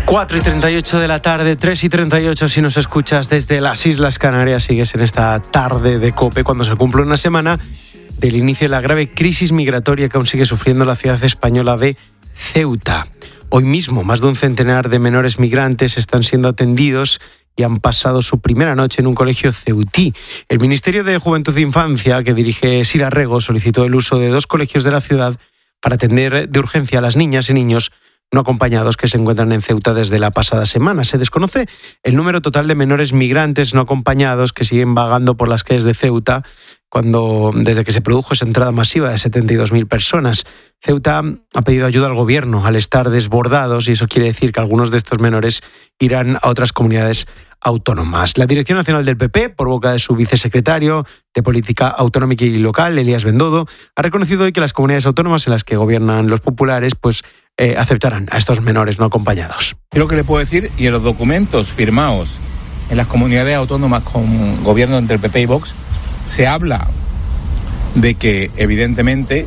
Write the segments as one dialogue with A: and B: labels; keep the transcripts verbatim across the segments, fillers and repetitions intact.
A: cuatro y treinta y ocho de la tarde, tres y treinta y ocho si nos escuchas desde las Islas Canarias. Sigues en esta tarde de COPE cuando se cumple una semana del inicio de la grave crisis migratoria que aún sigue sufriendo la ciudad española de Ceuta. Hoy mismo, más de un centenar de menores migrantes están siendo atendidos y han pasado su primera noche en un colegio ceutí. El Ministerio de Juventud e Infancia, que dirige Sira Rego, solicitó el uso de dos colegios de la ciudad para atender de urgencia a las niñas y niños no acompañados que se encuentran en Ceuta desde la pasada semana. Se desconoce el número total de menores migrantes no acompañados que siguen vagando por las calles de Ceuta cuando, desde que se produjo esa entrada masiva de setenta y dos mil personas. Ceuta ha pedido ayuda al gobierno al estar desbordados y eso quiere decir que algunos de estos menores irán a otras comunidades autónomas. La Dirección Nacional del P P, por boca de su vicesecretario de Política Autonómica y Local, Elías Bendodo, ha reconocido hoy que las comunidades autónomas en las que gobiernan los populares pues eh, aceptarán a estos menores no acompañados.
B: Creo que le puedo decir, y en los documentos firmados en las comunidades autónomas con gobierno entre el P P y Vox, se habla de que, evidentemente,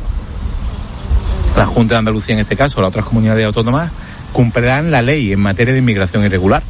B: la Junta de Andalucía, en este caso, las otras comunidades autónomas, cumplirán la ley en materia de inmigración irregular.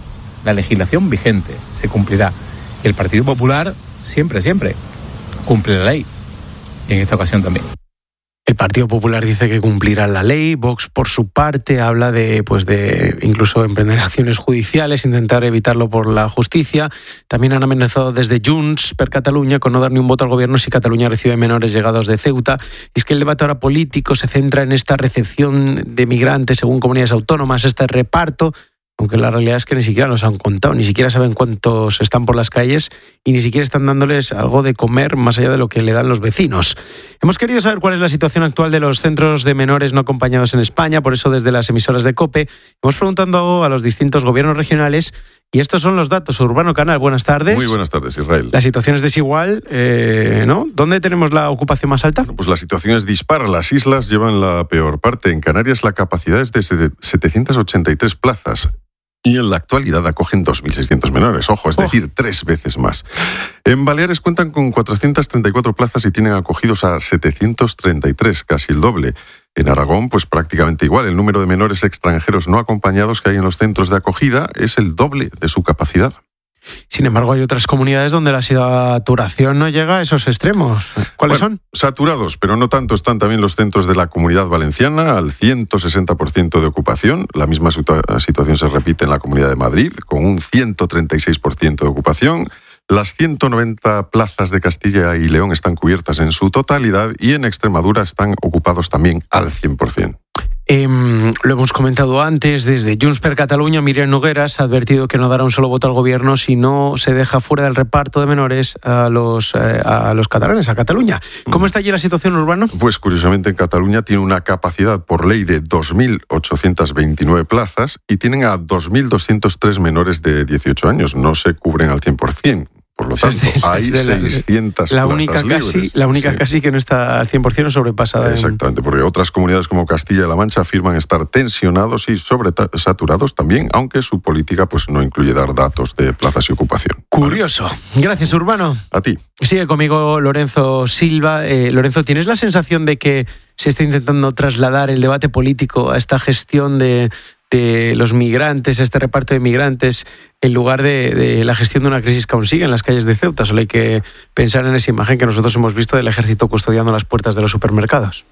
B: La legislación vigente se cumplirá. Y el Partido Popular siempre, siempre cumple la ley. Y en esta ocasión también.
A: El Partido Popular dice que cumplirá la ley. Vox, por su parte, habla de, pues de incluso emprender acciones judiciales, intentar evitarlo por la justicia. También han amenazado desde Junts per Catalunya con no dar ni un voto al gobierno si Cataluña recibe menores llegados de Ceuta. Y es que el debate ahora político se centra en esta recepción de migrantes según comunidades autónomas, este reparto, aunque la realidad es que ni siquiera nos han contado, ni siquiera saben cuántos están por las calles y ni siquiera están dándoles algo de comer más allá de lo que le dan los vecinos. Hemos querido saber cuál es la situación actual de los centros de menores no acompañados en España, por eso desde las emisoras de COPE hemos preguntado a los distintos gobiernos regionales y estos son los datos. Urbano Canal, buenas tardes.
C: Muy buenas tardes, Israel.
A: La situación es desigual, eh, ¿no? ¿Dónde tenemos la ocupación más alta?
C: Pues la situación es dispar. Las islas llevan la peor parte. En Canarias la capacidad es de setecientas ochenta y tres plazas. Y en la actualidad acogen dos mil seiscientos menores, ojo, es decir, oh. tres veces más. En Baleares cuentan con cuatrocientas treinta y cuatro plazas y tienen acogidos a setecientos treinta y tres, casi el doble. En Aragón, pues prácticamente igual. El número de menores extranjeros no acompañados que hay en los centros de acogida es el doble de su capacidad.
A: Sin embargo, hay otras comunidades donde la saturación no llega a esos extremos. ¿Cuáles bueno, son?
C: Saturados, pero no tanto. Están también los centros de la Comunidad Valenciana, al ciento sesenta por ciento de ocupación. La misma situación se repite en la Comunidad de Madrid, con un ciento treinta y seis por ciento de ocupación. Las ciento noventa plazas de Castilla y León están cubiertas en su totalidad y en Extremadura están ocupados también al cien por ciento.
A: Eh, lo hemos comentado antes, desde Junts per Catalunya, Míriam Nogueras ha advertido que no dará un solo voto al gobierno si no se deja fuera del reparto de menores a los, eh, a los catalanes, a Cataluña. ¿Cómo está allí la situación, Urbano?
C: Pues curiosamente en Cataluña tiene una capacidad por ley de dos mil ochocientas veintinueve plazas y tienen a dos mil doscientos tres menores de dieciocho años. No se cubren al cien por ciento. Por lo tanto,
A: es de,
C: hay
A: es de la,
C: seiscientas
A: la
C: plazas
A: única
C: libres.
A: Casi, la única
C: sí.
A: casi que no está al cien por ciento sobrepasada.
C: Exactamente, en... porque otras comunidades como Castilla y La Mancha afirman estar tensionados y sobresaturados también, aunque su política pues no incluye dar datos de plazas y ocupación.
A: Curioso. Gracias, Urbano.
C: A ti.
A: Sigue conmigo Lorenzo Silva. Eh, Lorenzo, ¿tienes la sensación de que se está intentando trasladar el debate político a esta gestión de... de los migrantes, este reparto de migrantes, en lugar de, de la gestión de una crisis que aún sigue en las calles de Ceuta? Solo hay que pensar en esa imagen que nosotros hemos visto del ejército custodiando las puertas de los supermercados.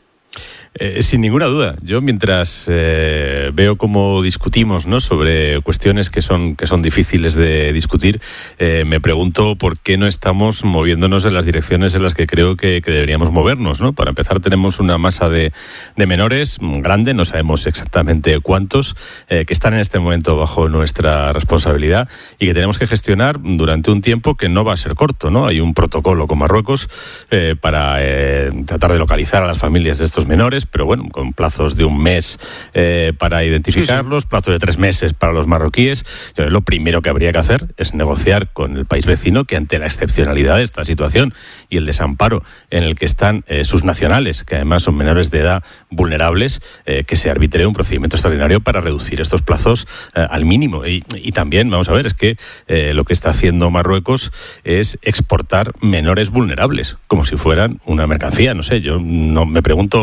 D: Eh, sin ninguna duda. Yo mientras eh, veo cómo discutimos, ¿no?, sobre cuestiones que son, que son difíciles de discutir, eh, me pregunto por qué no estamos moviéndonos en las direcciones en las que creo que, que deberíamos movernos, ¿no? Para empezar, tenemos una masa de, de menores grande, no sabemos exactamente cuántos, eh, que están en este momento bajo nuestra responsabilidad y que tenemos que gestionar durante un tiempo que no va a ser corto, ¿no? Hay un protocolo con Marruecos eh, para eh, tratar de localizar a las familias de estos menores, pero bueno, con plazos de un mes eh, para identificarlos, sí, sí. plazos de tres meses para los marroquíes. Lo primero que habría que hacer es negociar con el país vecino que, ante la excepcionalidad de esta situación y el desamparo en el que están eh, sus nacionales, que además son menores de edad vulnerables, eh, que se arbitre un procedimiento extraordinario para reducir estos plazos eh, al mínimo. Y, y también, vamos a ver, es que eh, lo que está haciendo Marruecos es exportar menores vulnerables, como si fueran una mercancía. No sé, yo no me pregunto dónde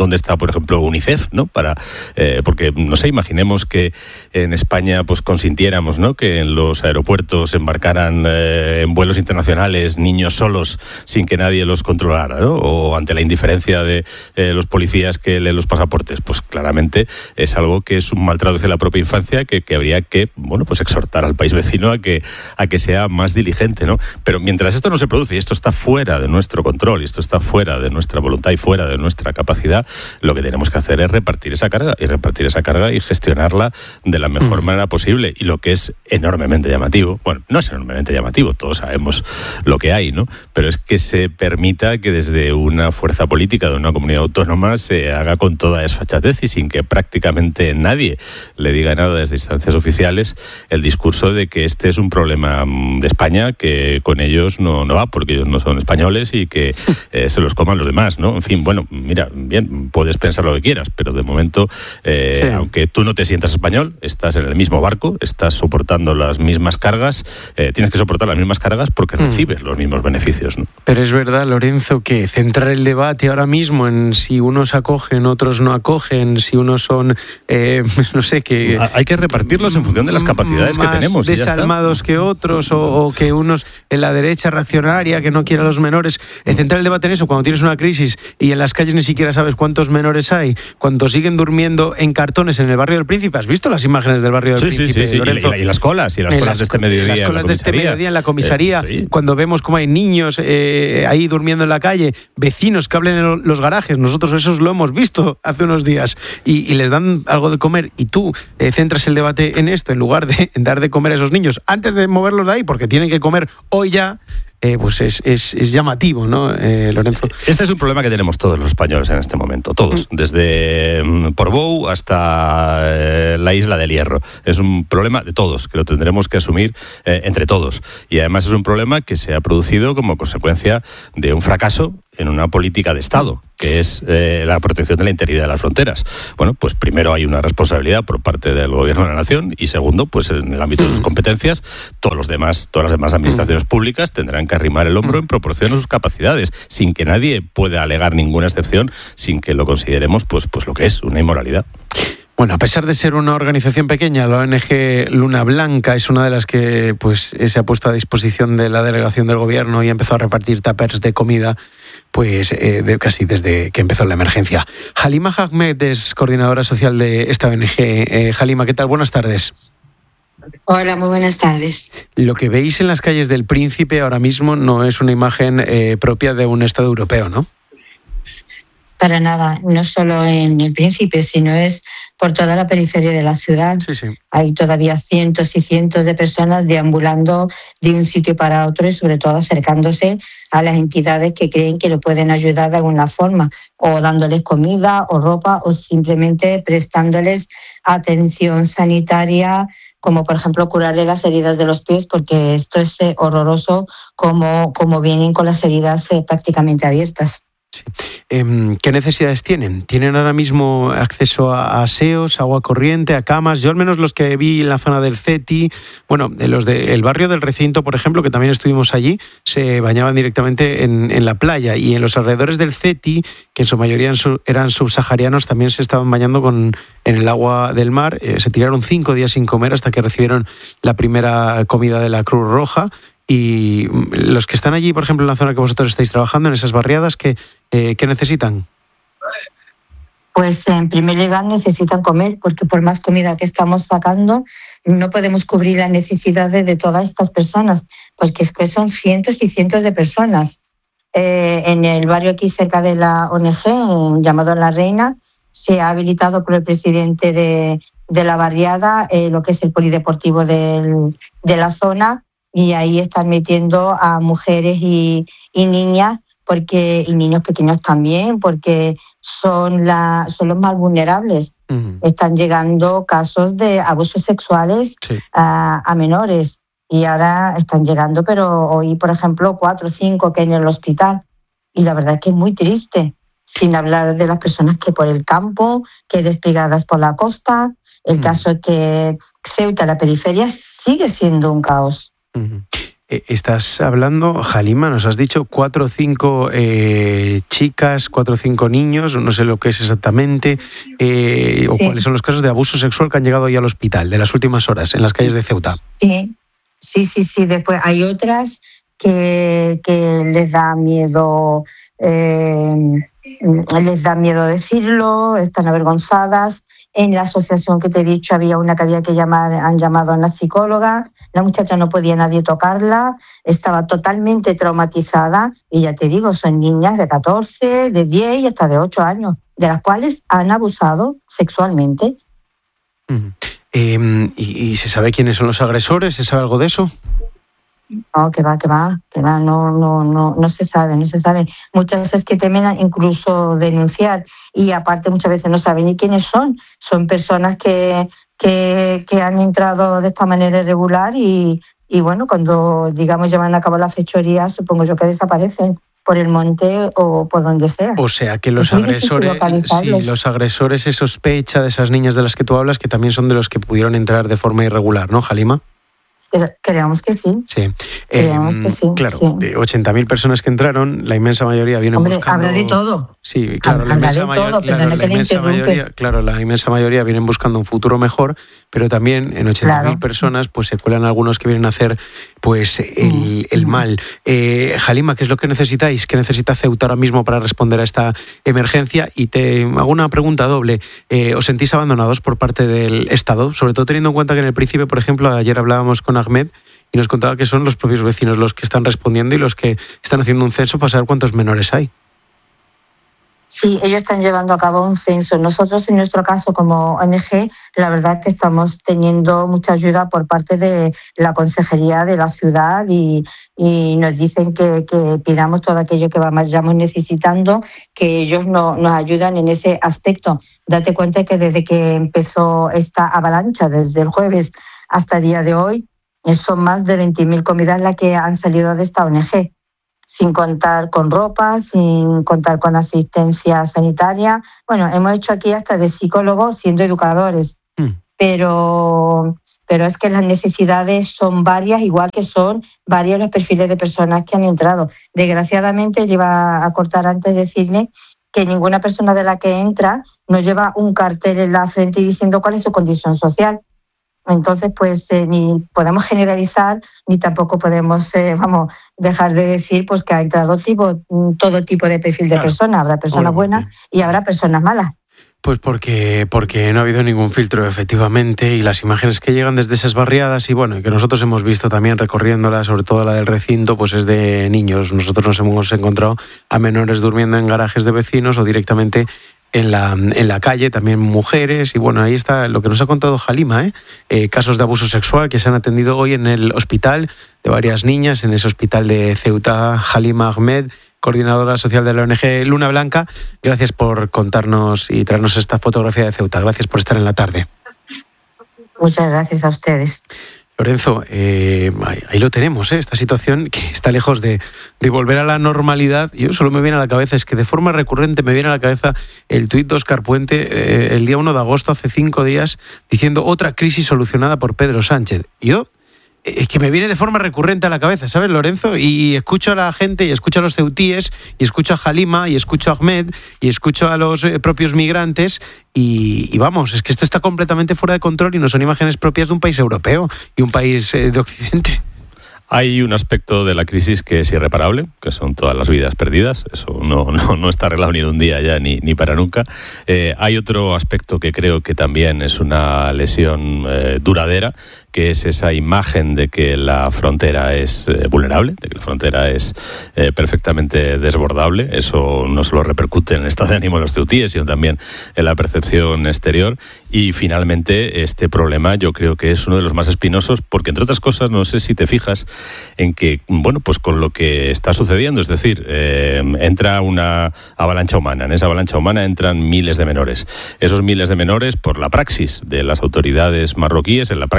D: ¿dónde está, por ejemplo, UNICEF, ¿no? Para, eh, porque, no sé, imaginemos que en España pues consintiéramos, ¿no?, que en los aeropuertos embarcaran eh, en vuelos internacionales niños solos sin que nadie los controlara, ¿no? O ante la indiferencia de eh, los policías que leen los pasaportes. Pues claramente es algo que es un maltrato hacia la propia infancia que, que habría que, bueno, pues exhortar al país vecino a que, a que sea más diligente, ¿no? Pero mientras esto no se produce y esto está fuera de nuestro control y esto está fuera de nuestra voluntad y fuera de nuestra capacidad, lo que tenemos que hacer es repartir esa carga y repartir esa carga y gestionarla de la mejor mm. manera posible. Y lo que es enormemente llamativo, bueno, no es enormemente llamativo, todos sabemos lo que hay, ¿no? Pero es que se permita que desde una fuerza política de una comunidad autónoma se haga con toda desfachatez y sin que prácticamente nadie le diga nada desde instancias oficiales el discurso de que este es un problema de España, que con ellos no, no va porque ellos no son españoles y que eh, se los coman los demás, ¿no? En fin, bueno, mira, bien, puedes pensar lo que quieras, pero de momento, eh, sí. aunque tú no te sientas español, estás en el mismo barco, estás soportando las mismas cargas, eh, tienes que soportar las mismas cargas porque mm. recibes los mismos beneficios, ¿no?
A: Pero es verdad, Lorenzo, que centrar el debate ahora mismo en si unos acogen, otros no acogen, si unos son, eh, no sé, que...
D: Hay que repartirlos en función de las capacidades que tenemos.
A: Más desalmados que otros, o, o que unos en la derecha reaccionaria que no quiere a los menores. Eh, centrar el debate en eso cuando tienes una crisis y en las calles ni siquiera sabes cuántos menores hay, cuando siguen durmiendo en cartones en el barrio del Príncipe. ¿Has visto las imágenes del barrio del
D: sí,
A: Príncipe,
D: sí, sí,
A: Lorenzo?
D: Y, y, y las colas, y las colas las, de este mediodía.
A: Las colas de este mediodía en la comisaría, eh, sí. cuando vemos cómo hay niños eh, ahí durmiendo en la calle, vecinos que hablan en los garajes, nosotros esos lo hemos visto hace unos días, y, y les dan algo de comer, y tú eh, centras el debate en esto, en lugar de en dar de comer a esos niños, antes de moverlos de ahí, porque tienen que comer hoy ya. Eh, pues es, es, es llamativo, ¿no, eh, Lorenzo?
D: Este es un problema que tenemos todos los españoles en este momento, todos, desde um, Portbou hasta eh, la Isla del Hierro. Es un problema de todos, que lo tendremos que asumir eh, entre todos. Y además es un problema que se ha producido como consecuencia de un fracaso en una política de Estado, que es eh, la protección de la integridad de las fronteras. Bueno, pues primero hay una responsabilidad por parte del Gobierno de la Nación y segundo, pues en el ámbito de sus competencias, todos los demás, todas las demás administraciones públicas tendrán que arrimar el hombro en proporción a sus capacidades, sin que nadie pueda alegar ninguna excepción, sin que lo consideremos pues, pues lo que es, una inmoralidad.
A: Bueno, a pesar de ser una organización pequeña, la O N G Luna Blanca es una de las que pues se ha puesto a disposición de la delegación del gobierno y ha empezado a repartir tuppers de comida pues eh, de, casi desde que empezó la emergencia. Halima Ahmed es coordinadora social de esta O N G. Eh, Halima, ¿qué tal? Buenas tardes.
E: Hola, muy buenas tardes.
A: Lo que veis en las calles del Príncipe ahora mismo no es una imagen eh, propia de un Estado europeo, ¿no?
E: Para nada, no solo en el Príncipe, sino es por toda la periferia de la ciudad.
A: Sí, sí.
E: Hay todavía cientos y cientos de personas deambulando de un sitio para otro y sobre todo acercándose a las entidades que creen que le pueden ayudar de alguna forma, o dándoles comida o ropa o simplemente prestándoles atención sanitaria, como por ejemplo curarle las heridas de los pies, porque esto es horroroso como, como vienen con las heridas prácticamente abiertas.
A: Sí. Eh, ¿Qué necesidades tienen? ¿Tienen ahora mismo acceso a aseos, agua corriente, a camas? Yo al menos los que vi en la zona del CETI, bueno, los del barrio del Recinto, por ejemplo, que también estuvimos allí, se bañaban directamente en, en la playa, y en los alrededores del CETI, que en su mayoría eran subsaharianos, también se estaban bañando con, en el agua del mar. Eh, se tiraron cinco días sin comer hasta que recibieron la primera comida de la Cruz Roja. Y los que están allí, por ejemplo, en la zona que vosotros estáis trabajando, en esas barriadas, ¿qué, eh, ¿qué necesitan?
E: Pues en primer lugar necesitan comer, porque por más comida que estamos sacando no podemos cubrir las necesidades de todas estas personas, porque es que son cientos y cientos de personas. Eh, en el barrio aquí cerca de la O N G, llamado La Reina, se ha habilitado por el presidente de, de la barriada eh, lo que es el polideportivo del, de la zona, y ahí están metiendo a mujeres y, y niñas, porque y niños pequeños también, porque son, la, son los más vulnerables. Uh-huh. Están llegando casos de abusos sexuales sí. a, a menores, y ahora están llegando, pero hoy, por ejemplo, cuatro o cinco que hay en el hospital. Y la verdad es que es muy triste, sin hablar de las personas que por el campo, que despegadas por la costa. El uh-huh. caso es que Ceuta, la periferia, sigue siendo un caos.
A: Eh, estás hablando, Halima, nos has dicho cuatro o cinco eh, chicas, cuatro o cinco niños, no sé lo que es exactamente, eh, sí. o cuáles son los casos de abuso sexual que han llegado ya al hospital de las últimas horas en las calles de Ceuta.
E: Sí, sí, sí, sí. Después hay otras que, que les da miedo, eh, les da miedo decirlo, están avergonzadas. En la asociación que te he dicho había una que había que llamar, han llamado a una psicóloga, la muchacha no podía nadie tocarla, estaba totalmente traumatizada y ya te digo, son niñas de catorce, de diez y hasta de ocho años, de las cuales han abusado sexualmente.
A: Mm. Eh, ¿y, ¿Y se sabe quiénes son los agresores? ¿Se sabe algo de eso?
E: No, que va, que va, que va, no, no, no, no se sabe, no se sabe. Muchas veces que temen incluso denunciar y aparte muchas veces no saben ni quiénes son. Son personas que, que, que han entrado de esta manera irregular y, y bueno, cuando digamos llevan a cabo la fechoría, supongo yo que desaparecen por el monte o por donde sea.
A: O sea que los agresores, sí, los agresores se sospecha de esas niñas de las que tú hablas que también son de los que pudieron entrar de forma irregular, ¿no, Halima?
E: Creemos que sí.
A: Sí.
E: Creemos eh, que sí.
A: Claro,
E: sí.
A: de ochenta mil personas que entraron, la inmensa mayoría vienen
E: Hombre,
A: buscando...
E: Habla de todo.
A: Sí, claro,
E: habla
A: la inmensa,
E: de
A: mayor...
E: todo,
A: claro, la inmensa mayoría, claro, la inmensa mayoría vienen buscando un futuro mejor, pero también en ochenta mil claro. personas pues se cuelan algunos que vienen a hacer pues el, el mal. Eh, Halima, ¿qué es lo que necesitáis? ¿Qué necesita Ceuta ahora mismo para responder a esta emergencia? Y te hago una pregunta doble. Eh, ¿Os sentís abandonados por parte del Estado? Sobre todo teniendo en cuenta que en el Príncipe, por ejemplo, ayer hablábamos con Ahmed y nos contaba que son los propios vecinos los que están respondiendo y los que están haciendo un censo para saber cuántos menores hay.
E: Sí, ellos están llevando a cabo un censo. Nosotros, en nuestro caso, como O N G, la verdad es que estamos teniendo mucha ayuda por parte de la Consejería de la ciudad y, y nos dicen que, que pidamos todo aquello que vayamos necesitando, que ellos no, nos ayudan en ese aspecto. Date cuenta que desde que empezó esta avalancha, desde el jueves hasta el día de hoy, son más de veinte mil comidas las que han salido de esta O N G, sin contar con ropa, sin contar con asistencia sanitaria. Bueno, hemos hecho aquí hasta de psicólogos siendo educadores, mm. pero, pero es que las necesidades son varias, igual que son varios los perfiles de personas que han entrado. Desgraciadamente, le iba a cortar antes de decirle que ninguna persona de la que entra nos lleva un cartel en la frente diciendo cuál es su condición social. Entonces, pues eh, ni podemos generalizar ni tampoco podemos, eh, vamos, dejar de decir pues que ha entrado tipo, todo tipo de perfil de claro. personas. Habrá personas Obviamente. buenas y habrá personas malas.
A: Pues porque, porque no ha habido ningún filtro, efectivamente, y las imágenes que llegan desde esas barriadas, y bueno, y que nosotros hemos visto también recorriéndolas, sobre todo la del recinto, pues es de niños. Nosotros nos hemos encontrado a menores durmiendo en garajes de vecinos o directamente en la, en la calle, también mujeres, y bueno, ahí está lo que nos ha contado Halima, ¿eh? Eh, casos de abuso sexual que se han atendido hoy en el hospital de varias niñas, en ese hospital de Ceuta. Halima Ahmed, coordinadora social de la O N G Luna Blanca, gracias por contarnos y traernos esta fotografía de Ceuta. Gracias por estar en la tarde.
E: Muchas gracias a ustedes.
A: Lorenzo, eh, ahí, ahí lo tenemos, ¿eh? Esta situación que está lejos de, de volver a la normalidad. Yo solo me viene a la cabeza, es que de forma recurrente me viene a la cabeza el tuit de Óscar Puente eh, el día uno de agosto, hace cinco días, diciendo otra crisis solucionada por Pedro Sánchez. Yo, es que me viene de forma recurrente a la cabeza, ¿sabes, Lorenzo? Y escucho a la gente, y escucho a los ceutíes, y escucho a Halima, y escucho a Ahmed, y escucho a los eh, propios migrantes, y, y vamos, es que esto está completamente fuera de control y no son imágenes propias de un país europeo y un país eh, de Occidente.
D: Hay un aspecto de la crisis que es irreparable, que son todas las vidas perdidas. Eso no, no, no está arreglado ni en un día ya, ni, ni para nunca. Eh, hay otro aspecto que creo que también es una lesión eh, duradera, que es esa imagen de que la frontera es eh, vulnerable, de que la frontera es eh, perfectamente desbordable. Eso no solo repercute en el estado de ánimo de los ceutíes, sino también en la percepción exterior. Y finalmente, este problema yo creo que es uno de los más espinosos, porque entre otras cosas, no sé si te fijas, en que, bueno, pues con lo que está sucediendo, es decir, eh, entra una avalancha humana, en esa avalancha humana entran miles de menores. Esos miles de menores, por la praxis de las autoridades marroquíes, en la práctica, quedan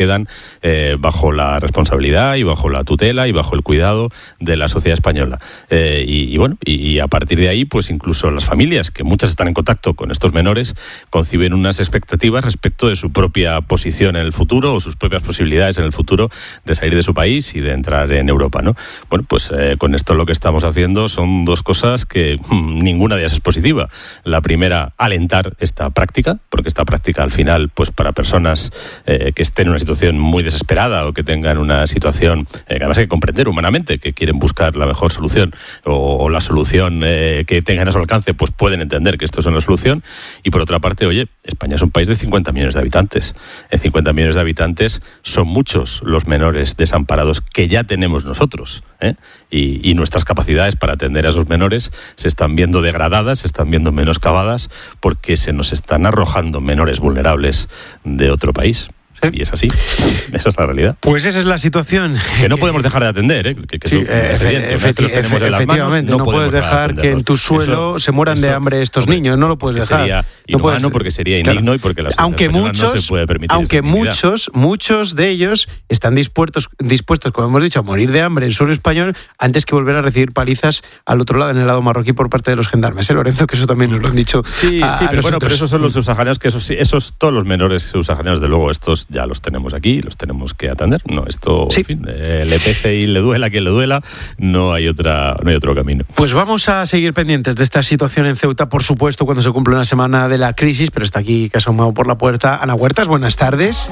D: quedan eh, bajo la responsabilidad y bajo la tutela y bajo el cuidado de la sociedad española. Eh, y, y bueno, y, y a partir de ahí, pues incluso las familias, que muchas están en contacto con estos menores, conciben unas expectativas respecto de su propia posición en el futuro o sus propias posibilidades en el futuro de salir de su país y de entrar en Europa, ¿no? Bueno, pues eh, con esto lo que estamos haciendo son dos cosas que mmm, ninguna de ellas es positiva. La primera, alentar esta práctica, porque esta práctica al final, pues para personas eh, que estén en una situación muy desesperada o que tengan una situación eh, que además hay que comprender humanamente, que quieren buscar la mejor solución o, o la solución eh, que tengan a su alcance, pues pueden entender que esto es una solución. Y por otra parte, oye, España es un país de cincuenta millones de habitantes. En cincuenta millones de habitantes son muchos los menores desamparados que ya tenemos nosotros, ¿eh? y, y nuestras capacidades para atender a esos menores se están viendo degradadas, se están viendo menoscabadas porque se nos están arrojando menores vulnerables de otro país. Y es así, esa es la realidad.
A: Pues esa es la situación.
D: Que no podemos dejar de atender, ¿eh? que, que
A: sí,
D: es evidente. Efecti- los tenemos en las manos,
A: efectivamente, no, no puedes dejar que en tu suelo eso, se mueran eso, de hambre estos hombre, niños, no lo puedes dejar.
D: Sería inhumano, no puedes, porque sería indigno, claro. Y porque la sociedad
A: aunque muchos,
D: no se puede permitir
A: aunque muchos, muchos de ellos están dispuestos, dispuestos, como hemos dicho, a morir de hambre en suelo español antes que volver a recibir palizas al otro lado, en el lado marroquí, por parte de los gendarmes. ¿Eh, Lorenzo? Que eso también nos lo han dicho.
D: Sí,
A: a,
D: sí,
A: a
D: pero bueno, pero esos son los
A: mm.
D: subsaharianos, que esos, esos todos los menores subsaharianos, de luego, estos ya los tenemos aquí, los tenemos que atender. No, esto,
A: sí.
D: en fin, eh, le pese y le duela a quien le duela, no hay otra, no hay otro camino.
A: Pues vamos a seguir pendientes de esta situación en Ceuta, por supuesto, cuando se cumple una semana de la crisis, pero está aquí que ha asomado por la puerta Ana Huertas. Buenas tardes.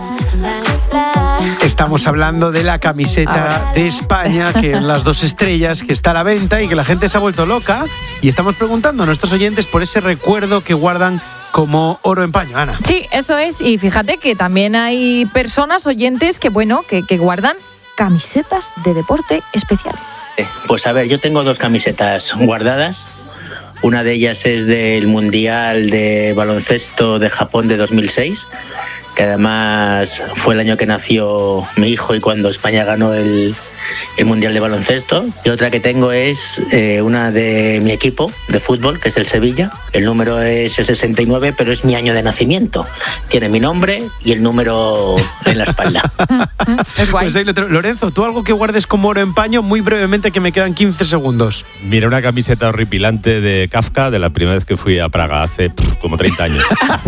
A: Estamos hablando de la camiseta de España, que en las dos estrellas, que está a la venta y que la gente se ha vuelto loca, y estamos preguntando a nuestros oyentes por ese recuerdo que guardan como oro en paño. Ana.
F: Sí, eso es, y fíjate que también hay personas, oyentes, que bueno, que, que guardan camisetas de deporte especiales.
G: Pues a ver, yo tengo dos camisetas guardadas. Una de ellas es del Mundial de Baloncesto de Japón de dos mil seis, que además fue el año que nació mi hijo y cuando España ganó el, el Mundial de Baloncesto. Y otra que tengo es eh, una de mi equipo de fútbol, que es el Sevilla. El número es el sesenta y nueve, pero es mi año de nacimiento. Tiene mi nombre y el número en la espalda.
F: Es guay.
A: Pues ahí lo tengo. Lorenzo, tú algo que guardes como oro en paño, muy brevemente, que me quedan quince segundos.
D: Mira, una camiseta horripilante de Kafka, de la primera vez que fui a Praga, hace pff, como treinta años.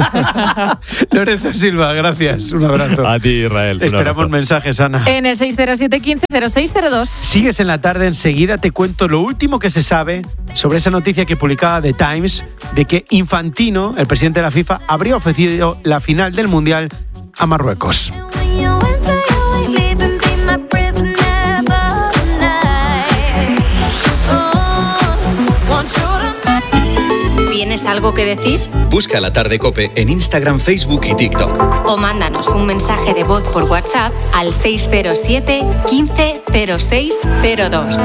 A: Lorenzo Silva, gracias. Un abrazo.
D: A ti, Israel.
A: Esperamos mensajes, Ana.
F: En el seis cero siete, quince, cero seis cero dos.
A: Sigues en la tarde, enseguida te cuento lo último que se sabe sobre esa noticia que publicaba The Times de que Infantino, el presidente de la FIFA, habría ofrecido la final del Mundial a Marruecos.
H: ¿Tienes algo que decir?
I: Busca La Tarde COPE en Instagram, Facebook y TikTok.
H: O mándanos un mensaje de voz por WhatsApp al seis cero siete, quince, cero seis cero dos.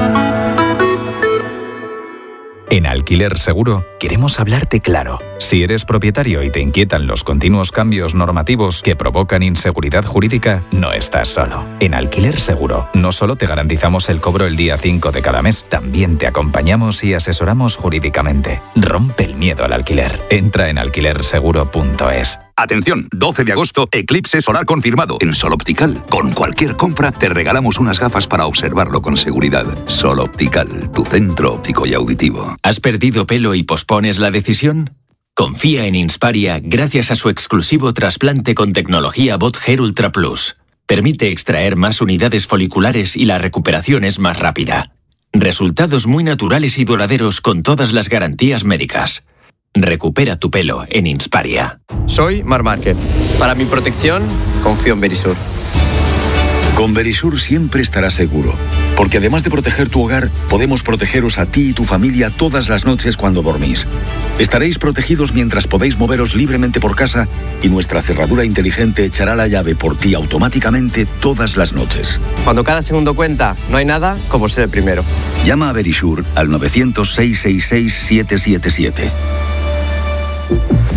J: En Alquiler Seguro queremos hablarte claro. Si eres propietario y te inquietan los continuos cambios normativos que provocan inseguridad jurídica, no estás solo. En Alquiler Seguro no solo te garantizamos el cobro el día cinco de cada mes, también te acompañamos y asesoramos jurídicamente. Rompe el miedo al alquiler. Entra en alquiler seguro punto es.
K: Atención, doce de agosto, eclipse solar confirmado en Sol Optical. Con cualquier compra te regalamos unas gafas para observarlo con seguridad. Sol Optical, tu centro óptico y auditivo.
L: ¿Has perdido pelo y pospones la decisión? Confía en Insparia gracias a su exclusivo trasplante con tecnología Bot Hair Ultra Plus. Permite extraer más unidades foliculares y la recuperación es más rápida. Resultados muy naturales y duraderos con todas las garantías médicas. Recupera tu pelo en Insparia.
M: Soy Mar Márquez. Para mi protección, confío en Verisur.
N: Con Verisur siempre estarás seguro, porque además de proteger tu hogar, podemos protegeros a ti y tu familia todas las noches cuando dormís. Estaréis protegidos mientras podéis moveros libremente por casa y nuestra cerradura inteligente echará la llave por ti automáticamente todas las noches.
M: Cuando cada segundo cuenta, no hay nada como ser el primero.
N: Llama a Verisur al nueve cero cero, seis seis seis, siete siete siete.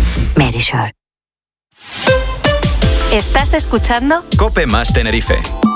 H: Verisur. ¿Estás escuchando?
J: COPE más Tenerife.